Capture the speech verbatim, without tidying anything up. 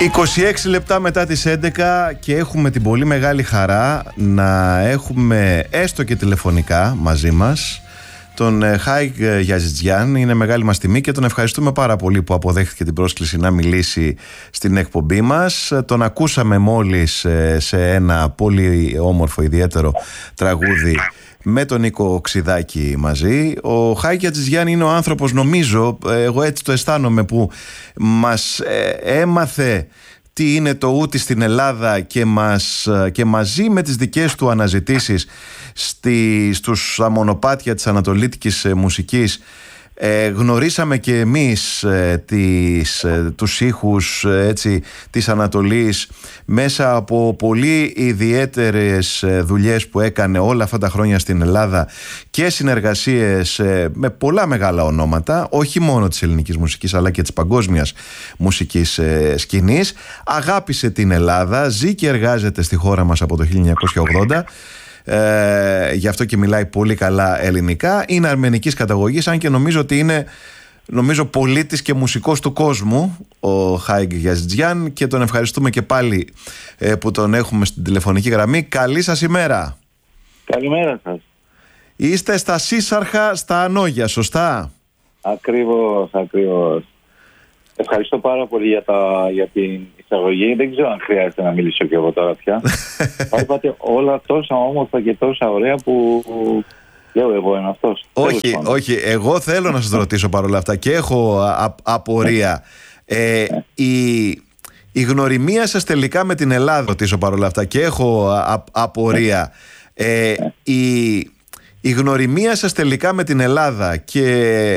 είκοσι έξι λεπτά μετά τις έντεκα και έχουμε την πολύ μεγάλη χαρά να έχουμε έστω και τηλεφωνικά μαζί μας τον Χάικ Γιαζιτζιάν. Είναι μεγάλη μας τιμή και τον ευχαριστούμε πάρα πολύ που αποδέχτηκε την πρόσκληση να μιλήσει στην εκπομπή μας. Τον ακούσαμε μόλις σε ένα πολύ όμορφο ιδιαίτερο τραγούδι με τον Νίκο Ξιδάκη μαζί. Ο Χάικ Γιαζιτζιάν είναι ο άνθρωπος, νομίζω, εγώ έτσι το αισθάνομαι, που μας έμαθε τι είναι το ούτι στην Ελλάδα και, μας, και μαζί με τις δικές του αναζητήσεις στη, στους αμονοπάτια της ανατολίτικης μουσικής ε, γνωρίσαμε και εμείς ε, τις, ε, τους ήχους ε, έτσι, της Ανατολής μέσα από πολύ ιδιαίτερες ε, δουλειές που έκανε όλα αυτά τα χρόνια στην Ελλάδα και συνεργασίες ε, με πολλά μεγάλα ονόματα, όχι μόνο της ελληνικής μουσικής αλλά και της παγκόσμιας μουσικής ε, σκηνής. Αγάπησε την Ελλάδα, ζει και εργάζεται στη χώρα μας από το χίλια εννιακόσια ογδόντα. Ε, γι' αυτό και μιλάει πολύ καλά ελληνικά. Είναι αρμενικής καταγωγής, αν και νομίζω ότι είναι νομίζω πολίτης και μουσικός του κόσμου ο Χάικ Γιαζιτζιάν, και τον ευχαριστούμε και πάλι ε, που τον έχουμε στην τηλεφωνική γραμμή. Καλή σας ημέρα. Καλημέρα σας. Είστε στα Σύσσαρχα, στα Ανόγια, σωστά? Ακριβώς, ακριβώς. Ευχαριστώ πάρα πολύ για, τα, για την εισαγωγή. Δεν ξέρω αν χρειάζεται να μιλήσω και εγώ τώρα πια. Είπατε όλα τόσα όμορφα και τόσα ωραία που λέω εγώ είναι αυτός. Όχι, όχι. Εγώ θέλω να σας ρωτήσω παρόλα αυτά και έχω α, απορία. Ε, η, η γνωριμία σας τελικά με την Ελλάδα, ρωτήσω παρόλα αυτά και έχω α, απορία. Ε, η, η γνωριμία σας τελικά με την Ελλάδα και